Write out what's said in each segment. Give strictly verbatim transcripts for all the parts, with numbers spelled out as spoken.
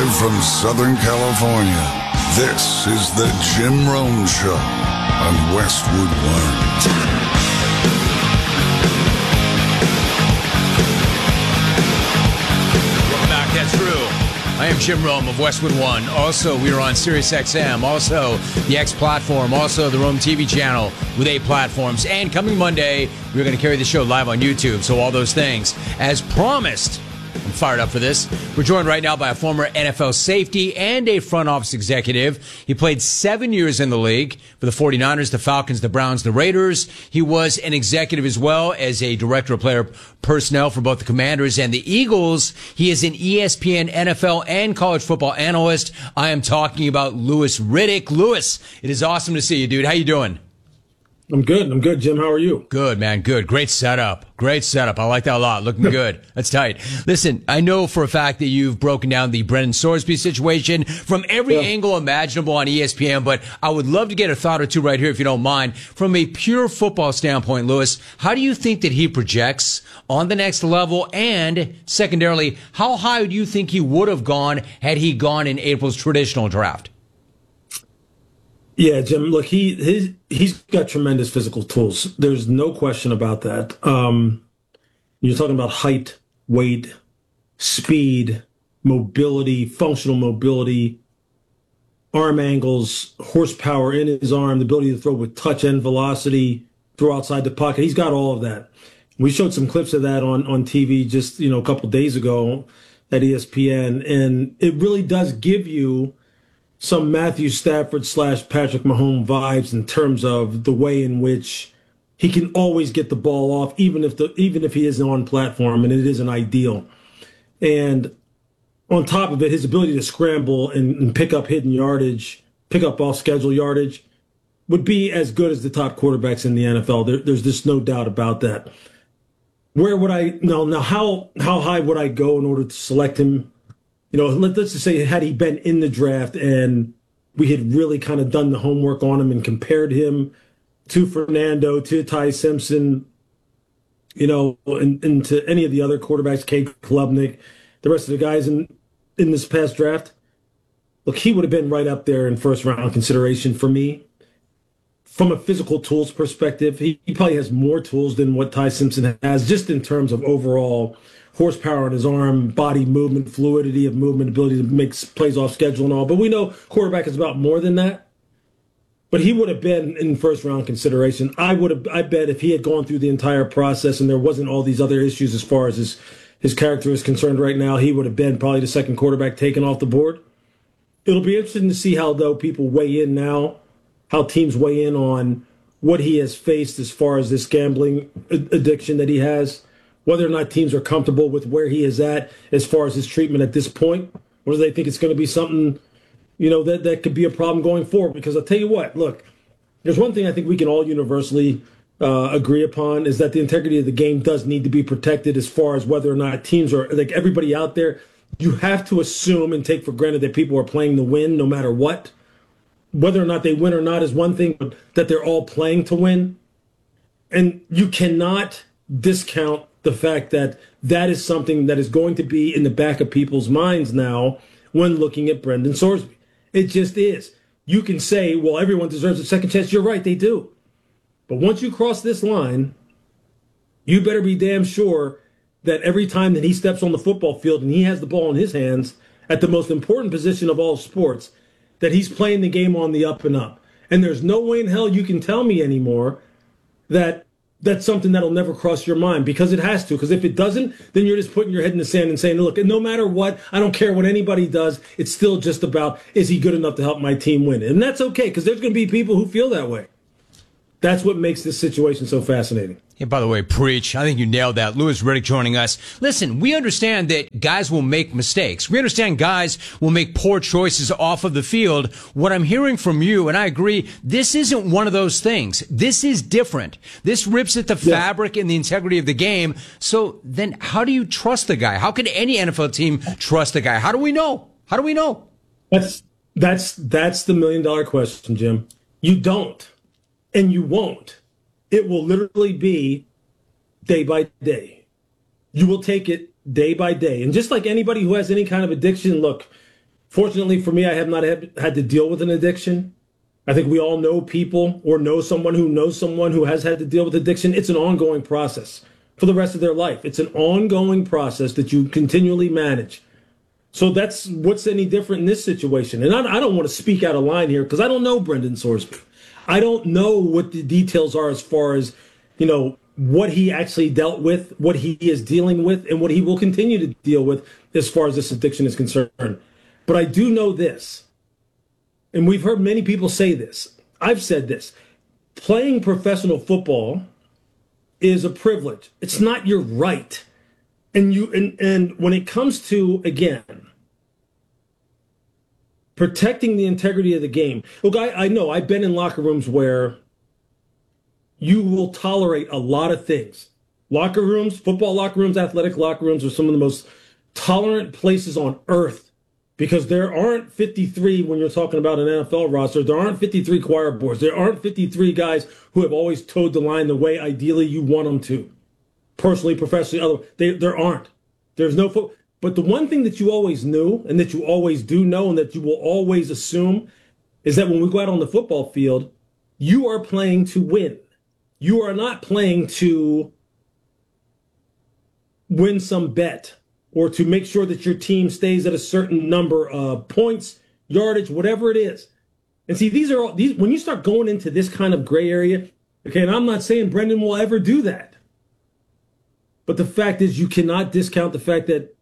Live from Southern California, this is the Jim Rome Show on Westwood One. Welcome back. That's true. I am Jim Rome of Westwood One. Also, we are on Sirius X M. Also, the X platform. Also, the Rome T V channel with eight platforms. And coming Monday, we're going to carry the show live on YouTube. So all those things. As promised, I'm fired up for this. We're joined right now by a former N F L safety and a front office executive. He played seven years in the league for the forty-niners, the Falcons, the Browns, the Raiders. He was an executive as well as a director of player personnel for both the Commanders and the Eagles. He is an E S P N, N F L, and college football analyst. I am talking about Louis Riddick. Louis, it is awesome to see you, dude. How you doing? I'm good. I'm good, Jim. How are you? Good, man. Good. Great setup. Great setup. I like that a lot. Looking good. That's tight. Listen, I know for a fact that you've broken down the Brendan Sorsby situation from every Yeah. angle imaginable on E S P N, but I would love to get a thought or two right here, if you don't mind. From a pure football standpoint, Louis, how do you think that he projects on the next level? And secondarily, how high do you think he would have gone had he gone in April's traditional draft? Yeah, Jim. Look, he his he's got tremendous physical tools. There's no question about that. Um, you're talking about height, weight, speed, mobility, functional mobility, arm angles, horsepower in his arm, the ability to throw with touch and velocity, throw outside the pocket. He's got all of that. We showed some clips of that on on T V just you know a couple days ago at E S P N, and it really does give you some Matthew Stafford slash Patrick Mahomes vibes in terms of the way in which he can always get the ball off, even if the even if he isn't on platform, and it isn't ideal. And on top of it, his ability to scramble and, and pick up hidden yardage, pick up off schedule yardage, would be as good as the top quarterbacks in the N F L. There, there's just no doubt about that. Where would I now? Now, how how high would I go in order to select him? You know, let, let's just say, had he been in the draft and we had really kind of done the homework on him and compared him to Fernando, to Ty Simpson, you know, and, and to any of the other quarterbacks, Cade Klubnik, the rest of the guys in, in this past draft, look, he would have been right up there in first round consideration for me. From a physical tools perspective, he, he probably has more tools than what Ty Simpson has, just in terms of overall horsepower on his arm, body movement, fluidity of movement, ability to make plays off schedule and all. But we know quarterback is about more than that. But he would have been in first round consideration. I would have, I bet if he had gone through the entire process and there wasn't all these other issues as far as his, his character is concerned right now, he would have been probably the second quarterback taken off the board. It'll be interesting to see how, though, people weigh in now, how teams weigh in on what he has faced as far as this gambling addiction that he has, whether or not teams are comfortable with where he is at as far as his treatment at this point, or do they think it's going to be something, you know, that, that could be a problem going forward? Because I'll tell you what, look, there's one thing I think we can all universally uh, agree upon is that the integrity of the game does need to be protected as far as whether or not teams are, like everybody out there, you have to assume and take for granted that people are playing to win no matter what. Whether or not they win or not is one thing, but that they're all playing to win. And you cannot discount the fact that that is something that is going to be in the back of people's minds now when looking at Brendan Sorsby. It just is. You can say, well, everyone deserves a second chance. You're right, they do. But once you cross this line, you better be damn sure that every time that he steps on the football field and he has the ball in his hands at the most important position of all sports, that he's playing the game on the up and up. And there's no way in hell you can tell me anymore that that's something that'll never cross your mind, because it has to. Because if it doesn't, then you're just putting your head in the sand and saying, look, no matter what, I don't care what anybody does. It's still just about, is he good enough to help my team win? And that's okay, because there's going to be people who feel that way. That's what makes this situation so fascinating. Hey, by the way, preach. I think you nailed that. Louis Riddick joining us. Listen, we understand that guys will make mistakes. We understand guys will make poor choices off of the field. What I'm hearing from you, and I agree, this isn't one of those things. This is different. This rips at the Yeah. fabric and the integrity of the game. So then how do you trust the guy? How can any N F L team trust the guy? How do we know? How do we know? That's that's that's the million dollar question, Jim. You don't, and you won't. It will literally be day by day. You will take it day by day. And just like anybody who has any kind of addiction, look, Fortunately for me, I have not had, had to deal with an addiction. I think we all know people or know someone who knows someone who has had to deal with addiction. It's an ongoing process for the rest of their life. It's an ongoing process that you continually manage. So that's what's any different in this situation. And I, I don't want to speak out of line here because I don't know Brendan Sorsby. I don't know what the details are as far as, you know, what he actually dealt with, what he is dealing with, and what he will continue to deal with as far as this addiction is concerned. But I do know this, and we've heard many people say this. I've said this. Playing professional football is a privilege. It's not your right. And you and, and when it comes to, again, protecting the integrity of the game. Look, I, I know I've been in locker rooms where you will tolerate a lot of things. Locker rooms, football locker rooms, athletic locker rooms are some of the most tolerant places on earth because there aren't fifty-three when you're talking about an N F L roster. There aren't fifty-three choir boards. There aren't fifty-three guys who have always towed the line the way ideally you want them to. Personally, professionally, other they, there aren't. There's no fo- But the one thing that you always knew and that you always do know and that you will always assume is that when we go out on the football field, you are playing to win. You are not playing to win some bet or to make sure that your team stays at a certain number of points, yardage, whatever it is. And see, these are all these when you start going into this kind of gray area, okay, and I'm not saying Brendan will ever do that. But the fact is you cannot discount the fact that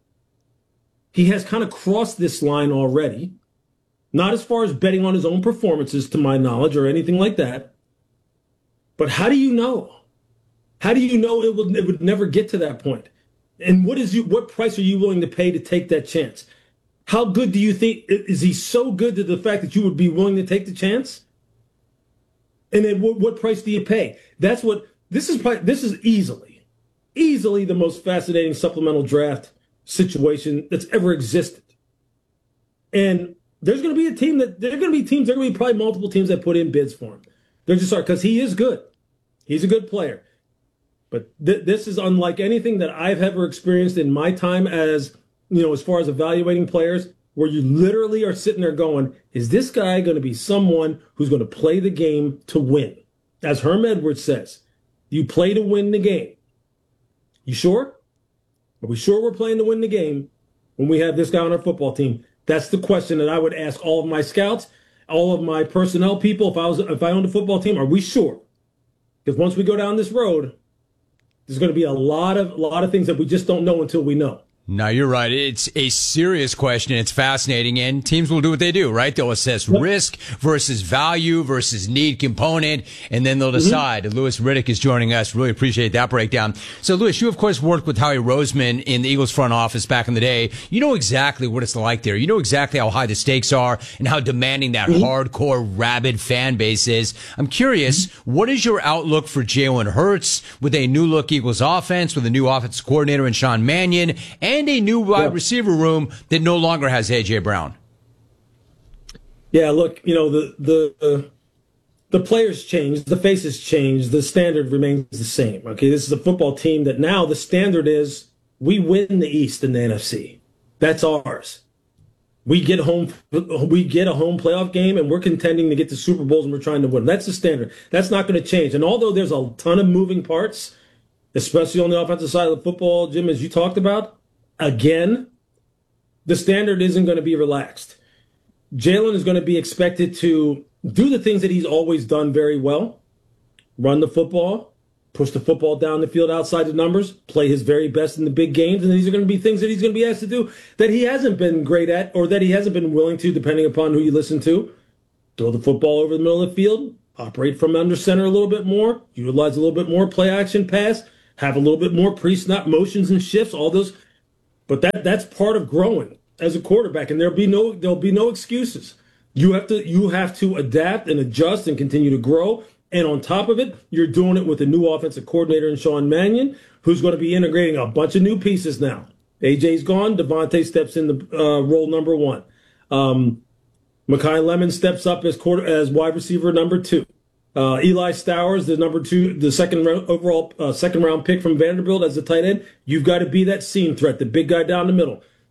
he has kind of crossed this line already. Not as far as betting on his own performances, to my knowledge, or anything like that. But how do you know? How do you know it would it would never get to that point? And what is you what price are you willing to pay to take that chance? How good do you think is he so good to the fact that you would be willing to take the chance? And then what, what price do you pay? That's what this is. Probably, this is easily, easily the most fascinating supplemental draft situation that's ever existed. And there's going to be a team that there are going to be teams. There are going to be probably multiple teams that put in bids for him. They're just because he is good. He's a good player. But th- this is unlike anything that I've ever experienced in my time as, you know, as far as evaluating players, where you literally are sitting there going, is this guy going to be someone who's going to play the game to win? As Herm Edwards says, you play to win the game. You sure? Are we sure we're playing to win the game when we have this guy on our football team? That's the question that I would ask all of my scouts, all of my personnel people. If I was, if I owned a football team, are we sure? Because once we go down this road, there's going to be a lot of, a lot of things that we just don't know until we know. No, you're right. It's a serious question. It's fascinating, and teams will do what they do, right? They'll assess risk versus value versus need component, and then they'll decide. Mm-hmm. Louis Riddick is joining us. Really appreciate that breakdown. So, Louis, you, of course, worked with Howie Roseman in the Eagles front office back in the day. You know exactly what it's like there. You know exactly how high the stakes are and how demanding that mm-hmm. hardcore, rabid fan base is. I'm curious, mm-hmm. what is your outlook for Jalen Hurts with a new-look Eagles offense, with a new offensive coordinator in Sean Mannion, and and a new wide yeah. receiver room that no longer has A J. Brown? Yeah, look, you know, the the uh, the players changed, the faces changed, the standard remains the same. Okay, this is a football team that now the standard is we win the East and the N F C. That's ours. We get home, we get a home playoff game, and we're contending to get to Super Bowls, and we're trying to win. That's the standard. That's not going to change. And although there's a ton of moving parts, especially on the offensive side of the football, Jim, as you talked about, again, the standard isn't going to be relaxed. Jalen is going to be expected to do the things that he's always done very well, run the football, push the football down the field outside the numbers, play his very best in the big games, and these are going to be things that he's going to be asked to do that he hasn't been great at or that he hasn't been willing to, depending upon who you listen to. Throw the football over the middle of the field, operate from under center a little bit more, utilize a little bit more play action pass, have a little bit more pre-snap motions and shifts, all those. But that that's part of growing as a quarterback, and there'll be no there'll be no excuses. You have to you have to adapt and adjust and continue to grow. And on top of it, you're doing it with a new offensive coordinator in Sean Mannion, who's going to be integrating a bunch of new pieces now. A J's gone. Devontae steps in the uh, role number one. Um, Mekhi Lemon steps up as quarter as wide receiver number two. Uh, Eli Stowers, the number two, the second round, overall uh, second round pick from Vanderbilt as the tight end. You've got to be that seam threat, the big guy down the middle.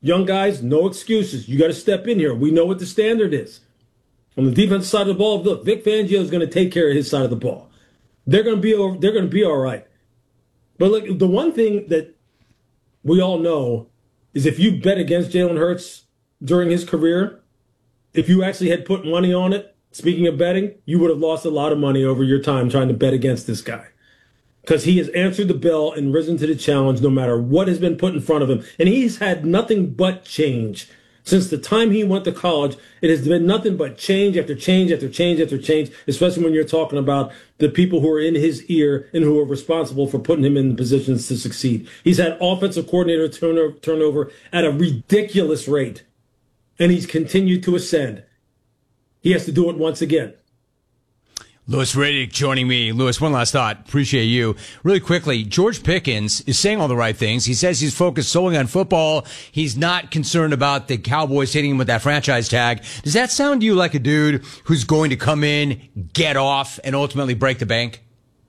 young guys, no excuses. You got to step in here. We know what the standard is. On the defensive side of the ball, look, Vic Fangio is going to take care of his side of the ball. They're going to be they're going to be all right. But look, the one thing that we all know is if you bet against Jalen Hurts during his career, if you actually had put money on it, speaking of betting, you would have lost a lot of money over your time trying to bet against this guy. Because he has answered the bell and risen to the challenge no matter what has been put in front of him. And he's had nothing but change. Since the time he went to college, it has been nothing but change after change after change after change, especially when you're talking about the people who are in his ear and who are responsible for putting him in positions to succeed. He's had offensive coordinator turnover, turnover at a ridiculous rate, and he's continued to ascend. He has to do it once again. Louis Riddick joining me. Louis, one last thought. Appreciate you. Really quickly, George Pickens is saying all the right things. He says he's focused solely on football. He's not concerned about the Cowboys hitting him with that franchise tag. Does that sound to you like a dude who's going to come in, get off, and ultimately break the bank?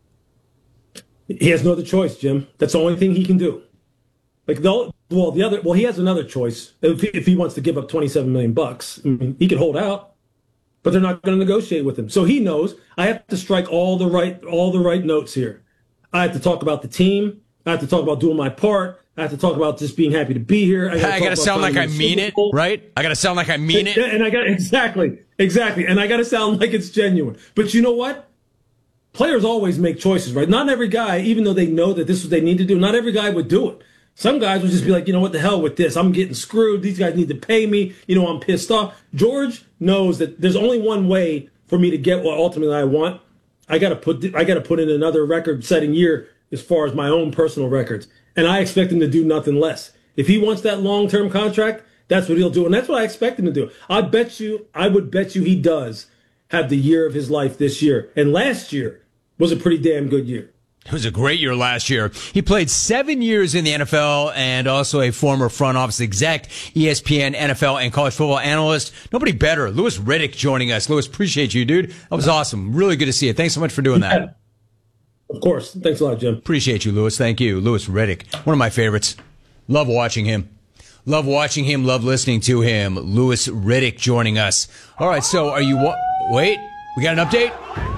He has no other choice, Jim. That's the only thing he can do. Like the well, the other well, he has another choice if he, if he wants to give up twenty-seven million bucks. I mean, he could hold out. But they're not going to negotiate with him. So he knows I have to strike all the right all the right notes here. I have to talk about the team. I have to talk about doing my part. I have to talk about just being happy to be here. I got to sound like I mean it, right? I got to sound like I mean it. And I got exactly, exactly. And I got to sound like it's genuine. But you know what? Players always make choices, right? Not every guy, even though they know that this is what they need to do, not every guy would do it. Some guys would just be like, you know what the hell with this? I'm getting screwed. These guys need to pay me. You know, I'm pissed off. George knows that there's only one way for me to get what ultimately I want. I got to put I got to put in another record-setting year as far as my own personal records, and I expect him to do nothing less. If he wants that long-term contract, that's what he'll do, and that's what I expect him to do. I bet you, I would bet you he does have the year of his life this year, and last year was a pretty damn good year. It was a great year last year. He played seven years in the N F L and also a former front office exec, E S P N, N F L, and college football analyst. Nobody better. Louis Riddick joining us. Louis, appreciate you, dude. That was awesome. Really good to see you. Thanks so much for doing that. Yeah. Of course. Thanks a lot, Jim. Appreciate you, Louis. Thank you. Louis Riddick. One of my favorites. Love watching him. Love watching him. Love listening to him. Louis Riddick joining us. All right, so are you... Wa- Wait, we got an update?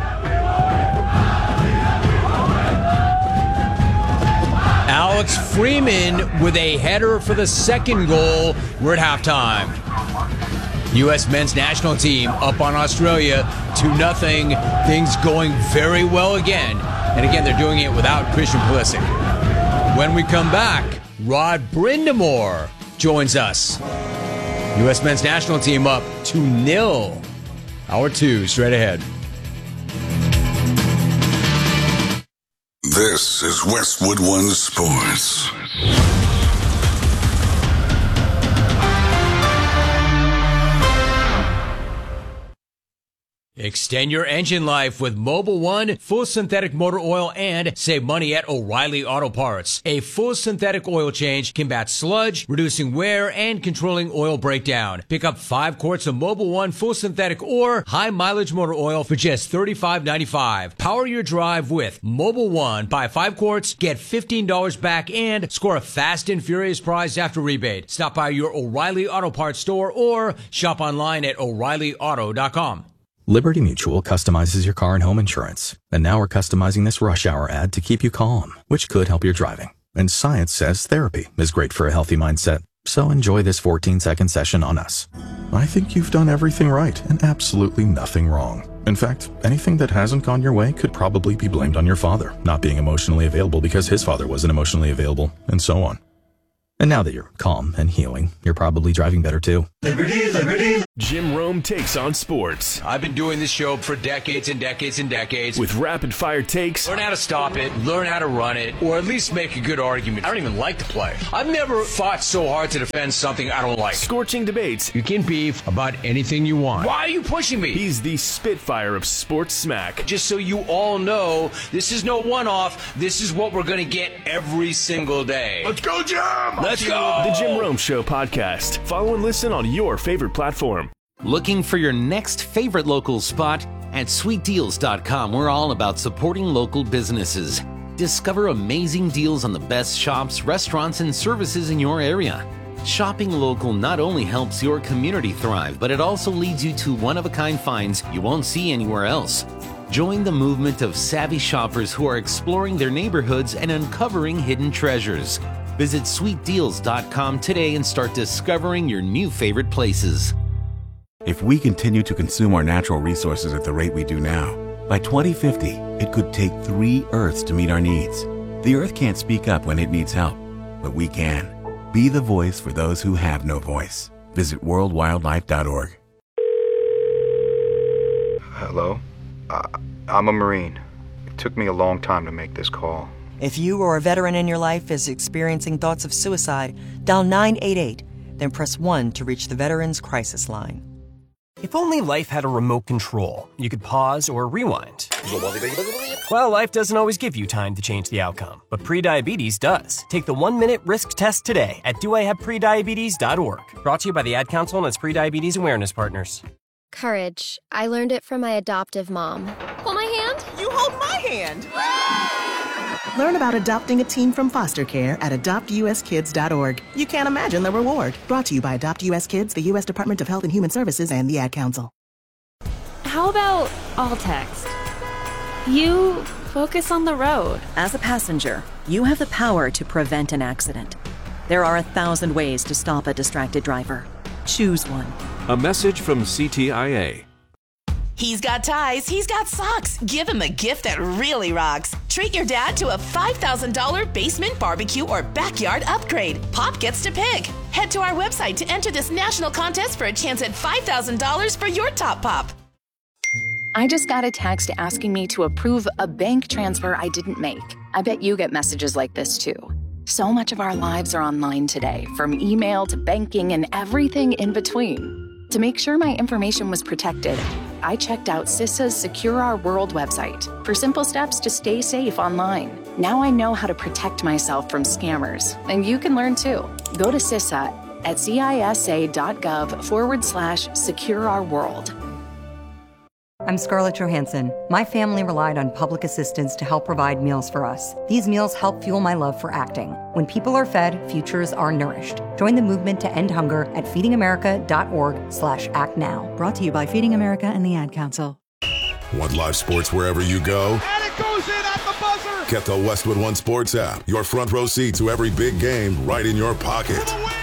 Alex Freeman with a header for the second goal. We're at halftime. U S men's national team up on Australia two nothing. Things going very well again. And again, they're doing it without Christian Pulisic. When we come back, Rod Brindamore joins us. U S men's national team up two nil. Hour two, straight ahead. This is Westwood One Sports. Extend your engine life with Mobil one full synthetic motor oil and save money at O'Reilly Auto Parts. A full synthetic oil change combats sludge, reducing wear and controlling oil breakdown. Pick up five quarts of Mobil one full synthetic or high mileage motor oil for just thirty-five ninety-five. Power your drive with Mobil one. Buy five quarts, get fifteen dollars back, and score a fast and furious prize after rebate. Stop by your O'Reilly Auto Parts store or shop online at O'Reilly Auto dot com. Liberty Mutual customizes your car and home insurance. And now we're customizing this rush hour ad to keep you calm, which could help your driving. And science says therapy is great for a healthy mindset. So enjoy this fourteen second session on us. I think you've done everything right and absolutely nothing wrong. In fact, anything that hasn't gone your way could probably be blamed on your father, not being emotionally available because his father wasn't emotionally available, and so on. And now that you're calm and healing, you're probably driving better too. Liberty, liberty. Jim Rome takes on sports. I've been doing this show for decades and decades and decades. With rapid-fire takes. Learn how to stop it, learn how to run it, or at least make a good argument. I don't even like to play. I've never fought so hard to defend something I don't like. Scorching debates. You can beef about anything you want. Why are you pushing me? He's the Spitfire of sports smack. Just so you all know, this is no one-off. This is what we're going to get every single day. Let's go, Jim! Let's go! The Jim Rome Show podcast. Follow and listen on your favorite platform. Looking for your next favorite local spot? At sweet deals dot com, we're all about supporting local businesses. Discover amazing deals on the best shops, restaurants, and services in your area. Shopping local not only helps your community thrive, but it also leads you to one-of-a-kind finds you won't see anywhere else. Join the movement of savvy shoppers who are exploring their neighborhoods and uncovering hidden treasures. Visit sweet deals dot com today and start discovering your new favorite places. If we continue to consume our natural resources at the rate we do now, by twenty fifty, it could take three Earths to meet our needs. The Earth can't speak up when it needs help, but we can. Be the voice for those who have no voice. Visit world wildlife dot org. Hello? Uh, I'm a Marine. It took me a long time to make this call. If you or a veteran in your life is experiencing thoughts of suicide, dial nine eight eight, then press one to reach the Veterans Crisis Line. If only life had a remote control, you could pause or rewind. Well, life doesn't always give you time to change the outcome, but prediabetes does. Take the one-minute risk test today at do I have prediabetes dot org. Brought to you by the Ad Council and its prediabetes awareness partners. Courage. I learned it from my adoptive mom. Hold my hand. You hold my hand. Learn about adopting a teen from foster care at adopt u s kids dot org. You can't imagine the reward. Brought to you by Adopt U S Kids, the U S Department of Health and Human Services, and the Ad Council. How about all text? You focus on the road. As a passenger, you have the power to prevent an accident. There are a thousand ways to stop a distracted driver. Choose one. A message from C T I A. He's got ties, he's got socks. Give him a gift that really rocks. Treat your dad to a five thousand dollars basement barbecue or backyard upgrade. Pop gets to pick. Head to our website to enter this national contest for a chance at five thousand dollars for your top pop. I just got a text asking me to approve a bank transfer I didn't make. I bet you get messages like this too. So much of our lives are online today, from email to banking and everything in between. To make sure my information was protected, I checked out CISA's Secure Our World website for simple steps to stay safe online. Now I know how to protect myself from scammers, and you can learn too. Go to CISA at cisa.gov forward slash secure our world. I'm Scarlett Johansson. My family relied on public assistance to help provide meals for us. These meals help fuel my love for acting. When people are fed, futures are nourished. Join the movement to end hunger at feedingamerica.org slash act now. Brought to you by Feeding America and the Ad Council. Want live sports wherever you go? And it goes in at the buzzer! Get the Westwood One Sports app. Your front row seat to every big game right in your pocket.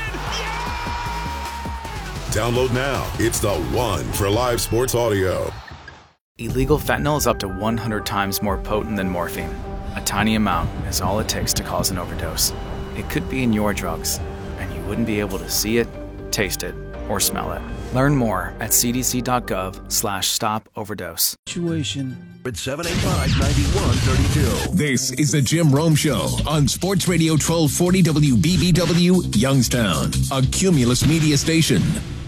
Yeah! Download now. It's the one for live sports audio. Illegal fentanyl is up to one hundred times more potent than morphine. A tiny amount is all it takes to cause an overdose. It could be in your drugs, and you wouldn't be able to see it, taste it, or smell it. Learn more at cdc.gov slash stop overdose. Situation at seven eight five, nine one three two. This is the Jim Rome Show on Sports Radio twelve forty W B B W, Youngstown, a Cumulus Media station.